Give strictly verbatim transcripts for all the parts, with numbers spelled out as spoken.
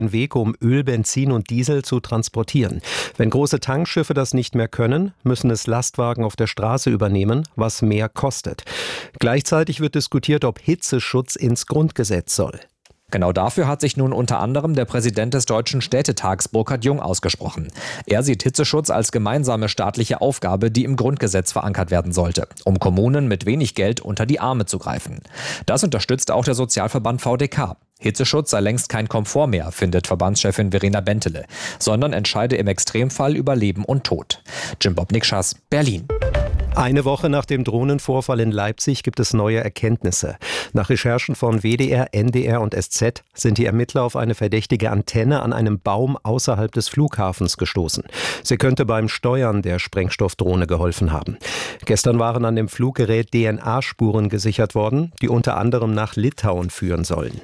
Weg, um Öl, Benzin und Diesel zu transportieren. Wenn große Tankschiffe das nicht mehr können, müssen es Lastwagen auf der Straße übernehmen, was mehr kostet. Gleichzeitig wird diskutiert, ob Hitzeschutz ins Grundgesetz soll. Genau dafür hat sich nun unter anderem der Präsident des Deutschen Städtetags Burkhard Jung ausgesprochen. Er sieht Hitzeschutz als gemeinsame staatliche Aufgabe, die im Grundgesetz verankert werden sollte, um Kommunen mit wenig Geld unter die Arme zu greifen. Das unterstützt auch der Sozialverband V D K. Hitzeschutz sei längst kein Komfort mehr, findet Verbandschefin Verena Bentele, sondern entscheide im Extremfall über Leben und Tod. Jim Bob Nikschas, Berlin. Eine Woche nach dem Drohnenvorfall in Leipzig gibt es neue Erkenntnisse. Nach Recherchen von W D R, N D R und S Z sind die Ermittler auf eine verdächtige Antenne an einem Baum außerhalb des Flughafens gestoßen. Sie könnte beim Steuern der Sprengstoffdrohne geholfen haben. Gestern waren an dem Fluggerät D N A-Spuren gesichert worden, die unter anderem nach Litauen führen sollen.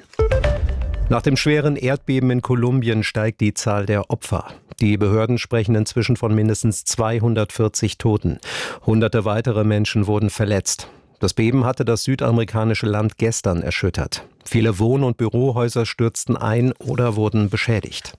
Nach dem schweren Erdbeben in Kolumbien steigt die Zahl der Opfer. Die Behörden sprechen inzwischen von mindestens zweihundertvierzig Toten. Hunderte weitere Menschen wurden verletzt. Das Beben hatte das südamerikanische Land gestern erschüttert. Viele Wohn- und Bürohäuser stürzten ein oder wurden beschädigt.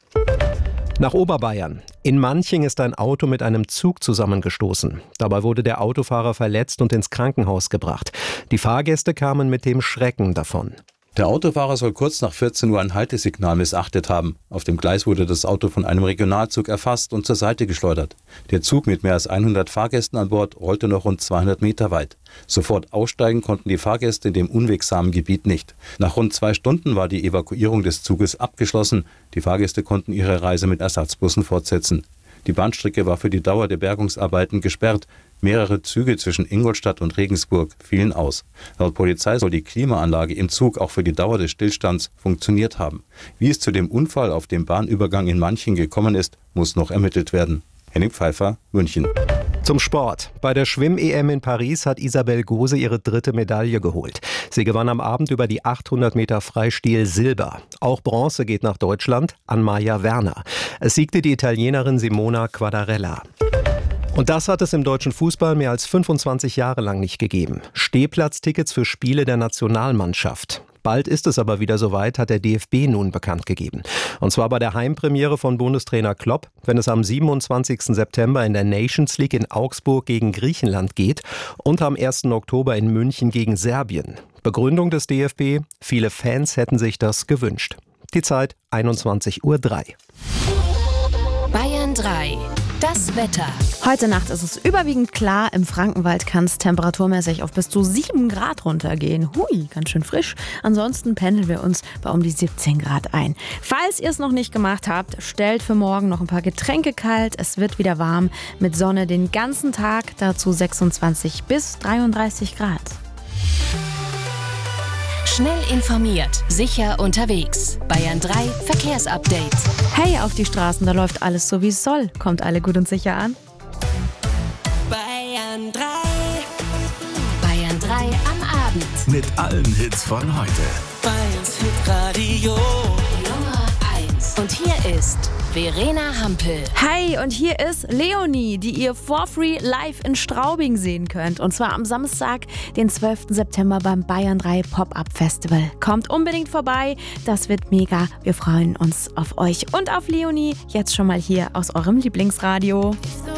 Nach Oberbayern. In Manching ist ein Auto mit einem Zug zusammengestoßen. Dabei wurde der Autofahrer verletzt und ins Krankenhaus gebracht. Die Fahrgäste kamen mit dem Schrecken davon. Der Autofahrer soll kurz nach vierzehn Uhr ein Haltesignal missachtet haben. Auf dem Gleis wurde das Auto von einem Regionalzug erfasst und zur Seite geschleudert. Der Zug mit mehr als hundert Fahrgästen an Bord rollte noch rund zweihundert Meter weit. Sofort aussteigen konnten die Fahrgäste in dem unwegsamen Gebiet nicht. Nach rund zwei Stunden war die Evakuierung des Zuges abgeschlossen. Die Fahrgäste konnten ihre Reise mit Ersatzbussen fortsetzen. Die Bahnstrecke war für die Dauer der Bergungsarbeiten gesperrt. Mehrere Züge zwischen Ingolstadt und Regensburg fielen aus. Laut Polizei soll die Klimaanlage im Zug auch für die Dauer des Stillstands funktioniert haben. Wie es zu dem Unfall auf dem Bahnübergang in Manching gekommen ist, muss noch ermittelt werden. Henning Pfeiffer, München. Zum Sport. Bei der Schwimm-E M in Paris hat Isabel Gose ihre dritte Medaille geholt. Sie gewann am Abend über die achthundert Meter Freistil Silber. Auch Bronze geht nach Deutschland an Maja Werner. Es siegte die Italienerin Simona Quadarella. Und das hat es im deutschen Fußball mehr als fünfundzwanzig Jahre lang nicht gegeben. Stehplatztickets für Spiele der Nationalmannschaft. Bald ist es aber wieder soweit, hat der D F B nun bekannt gegeben. Und zwar bei der Heimpremiere von Bundestrainer Klopp, wenn es am siebenundzwanzigsten September in der Nations League in Augsburg gegen Griechenland geht und am ersten Oktober in München gegen Serbien. Begründung des D F B: viele Fans hätten sich das gewünscht. Die Zeit einundzwanzig Uhr drei. Bayern drei. Das Wetter. Heute Nacht ist es überwiegend klar. Im Frankenwald kann es temperaturmäßig auf bis zu sieben Grad runtergehen. Hui, ganz schön frisch. Ansonsten pendeln wir uns bei um die siebzehn Grad ein. Falls ihr es noch nicht gemacht habt, stellt für morgen noch ein paar Getränke kalt. Es wird wieder warm mit Sonne den ganzen Tag. Dazu sechsundzwanzig bis dreiunddreißig Grad. Schnell informiert, sicher unterwegs. Bayern drei Verkehrsupdate. Hey, auf die Straßen, da läuft alles so wie es soll. Kommt alle gut und sicher an. Bayern drei. Bayern drei am Abend. Mit allen Hits von heute. Bayerns Hitradio Nummer eins. Und hier ist Verena Hampel. Hi, und hier ist Leonie, die ihr for free live in Straubing sehen könnt. Und zwar am Samstag, den zwölften September beim Bayern drei Pop-Up Festival. Kommt unbedingt vorbei, das wird mega. Wir freuen uns auf euch und auf Leonie. Jetzt schon mal hier aus eurem Lieblingsradio.